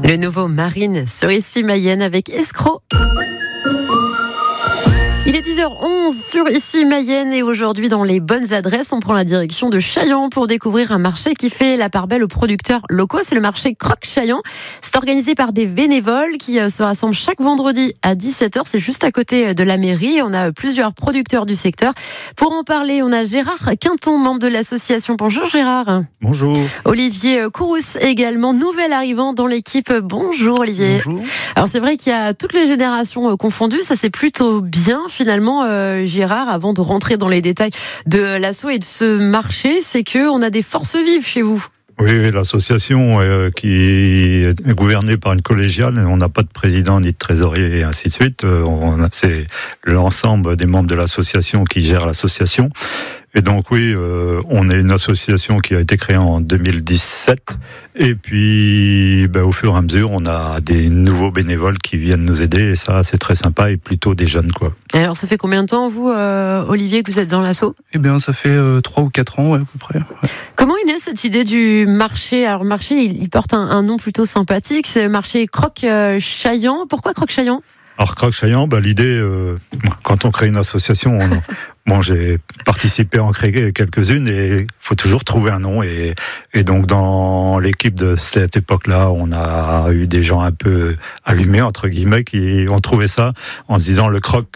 Le nouveau Marine sur Ici Mayenne avec Escroc. Il est 10h11 sur Ici Mayenne et aujourd'hui dans les bonnes adresses, on prend la direction de Chaillans pour découvrir un marché qui fait la part belle aux producteurs locaux. C'est le marché Croc Chaillans. C'est organisé par des bénévoles qui se rassemblent chaque vendredi à 17h. C'est juste à côté de la mairie. On a plusieurs producteurs du secteur. Pour en parler, on a Gérard Quinton, membre de l'association. Bonjour Gérard. Bonjour. Olivier Courrousse également, nouvel arrivant dans l'équipe. Bonjour Olivier. Bonjour. Alors c'est vrai qu'il y a toutes les générations confondues. Ça c'est plutôt bien. Finalement, Gérard, avant de rentrer dans les détails de l'asso et de ce marché, c'est qu'on a des forces vives chez vous. Oui, l'association qui est gouvernée par une collégiale, on n'a pas de président ni de trésorier et ainsi de suite. C'est l'ensemble des membres de l'association qui gère l'association. Et donc oui, on est une association qui a été créée en 2017. Et puis, au fur et à mesure, on a des nouveaux bénévoles qui viennent nous aider. Et ça, c'est très sympa et plutôt des jeunes, quoi. Et alors, ça fait combien de temps, vous, Olivier, que vous êtes dans l'asso ? Eh bien, ça fait 3 ou 4 ans, ouais, à peu près. Ouais. Comment est née cette idée du marché ? Alors, le marché, il porte un nom plutôt sympathique. C'est le marché Croc Chaillans. Pourquoi Croc Chaillans ? Alors, Croc Chaillans, l'idée, quand on crée une association, j'ai participé à en créer quelques-unes et il faut toujours trouver un nom. Et donc, dans l'équipe de cette époque-là, on a eu des gens un peu allumés, entre guillemets, qui ont trouvé ça en se disant le croc,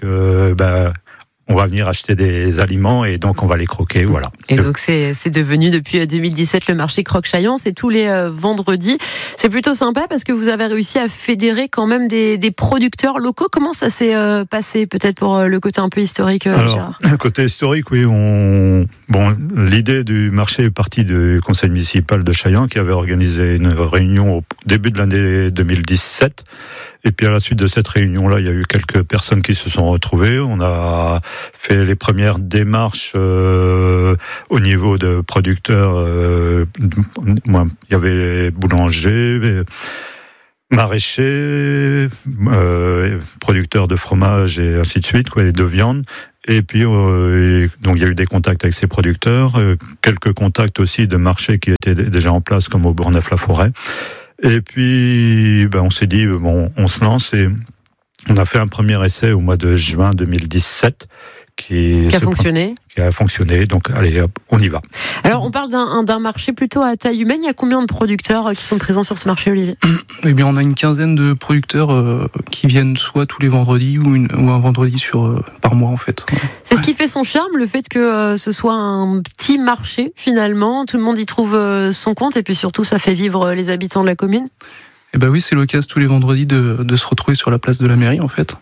on va venir acheter des aliments et donc on va les croquer, voilà. Et donc c'est devenu depuis 2017 le marché Croc Chaillans, c'est tous les vendredis. C'est plutôt sympa parce que vous avez réussi à fédérer quand même des producteurs locaux. Comment ça s'est passé, peut-être pour le côté un peu historique, Gérard ? Le côté historique, oui, l'idée du marché est partie du conseil municipal de Chaillans qui avait organisé une réunion au début de l'année 2017. Et puis à la suite de cette réunion-là, il y a eu quelques personnes qui se sont retrouvées. On a fait les premières démarches au niveau de producteurs. Il y avait boulangers, maraîchers, producteurs de fromage et ainsi de suite, et de viande. Et puis donc il y a eu des contacts avec ces producteurs, quelques contacts aussi de marchés qui étaient déjà en place, comme au Bourgneuf-la-Forêt. Et puis, on s'est dit, on se lance et on a fait un premier essai au mois de juin 2017 qui a fonctionné. Donc, allez, hop, on y va. Alors, on parle d'un marché plutôt à taille humaine. Il y a combien de producteurs qui sont présents sur ce marché, Olivier ? Eh bien, on a une quinzaine de producteurs qui viennent soit tous les vendredis ou un vendredi par mois, en fait. C'est ce qui fait son charme, le fait que ce soit un petit marché, finalement. Tout le monde y trouve son compte et puis surtout, ça fait vivre les habitants de la commune. Eh bien oui, c'est l'occasion tous les vendredis de se retrouver sur la place de la mairie, en fait.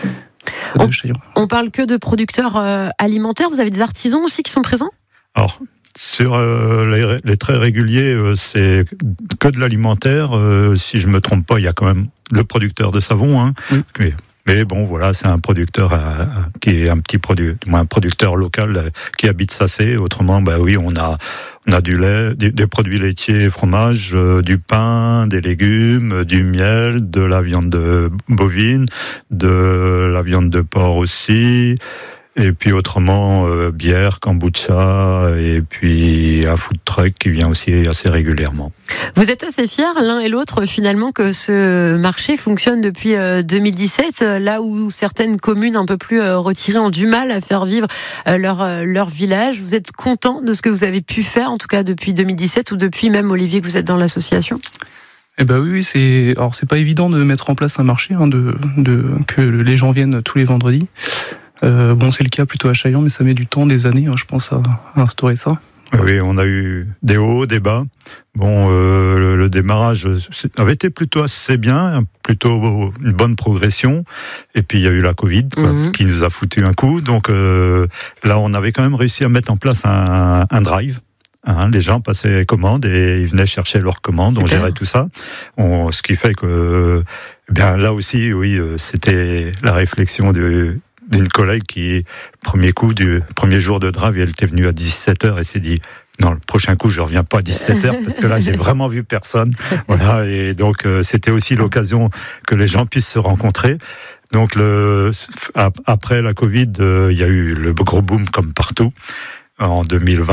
On parle que de producteurs alimentaires. Vous avez des artisans aussi qui sont présents ? Alors, sur les très réguliers, c'est que de l'alimentaire. Si je me trompe pas, il y a quand même le producteur de savon. Hein. Oui. Mais voilà, c'est un producteur qui est un producteur local qui habite Sacé. Autrement, oui, on a du lait, des produits laitiers, fromage, du pain, des légumes, du miel, de la viande bovine, de la viande de porc aussi. Et puis autrement, bière, kombucha, et puis un food truck qui vient aussi assez régulièrement. Vous êtes assez fiers l'un et l'autre finalement que ce marché fonctionne depuis 2017, là où certaines communes un peu plus retirées ont du mal à faire vivre leur village. Vous êtes content de ce que vous avez pu faire, en tout cas depuis 2017 ou depuis même, Olivier, que vous êtes dans l'association ? Eh ben oui, c'est pas évident de mettre en place un marché, que les gens viennent tous les vendredis. C'est le cas plutôt à Chaillans, mais ça met du temps, des années, je pense, à instaurer ça. Oui, on a eu des hauts, des bas. Le démarrage avait été plutôt assez bien, plutôt une bonne progression. Et puis il y a eu la Covid qui nous a foutu un coup. Donc là, on avait quand même réussi à mettre en place un drive. Les gens passaient commande et ils venaient chercher leurs commandes. On gérait tout ça. Ce qui fait que, là aussi, oui, c'était la réflexion d'une collègue qui, du premier jour de drive, elle était venue à 17h et s'est dit non, le prochain coup je reviens pas à 17h parce que là j'ai vraiment vu personne. Voilà, et donc c'était aussi l'occasion que les gens puissent se rencontrer. Donc après la Covid, il y a eu le gros boom comme partout en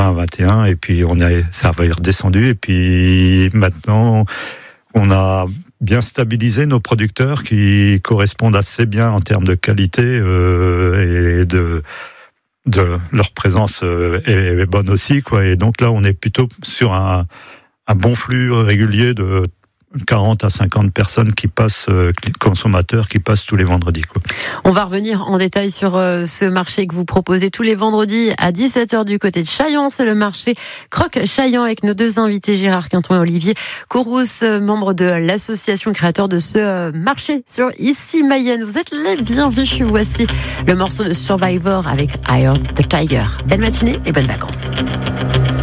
2020-21 et puis ça avait redescendu et puis maintenant on a bien stabiliser nos producteurs qui correspondent assez bien en termes de qualité et de leur présence est bonne aussi, quoi. Et donc là, on est plutôt sur un bon flux régulier de 40 à 50 personnes qui passent, consommateurs qui passent tous les vendredis, quoi. On va revenir en détail sur ce marché que vous proposez tous les vendredis à 17h du côté de Chaillans. C'est le marché Croque Chaillans avec nos deux invités, Gérard Quinton et Olivier Courrousse, membres de l'association créateur de ce marché sur Ici Mayenne. Vous êtes les bienvenus. Voici le morceau de Survivor avec Eye of the Tiger. Belle matinée et bonnes vacances.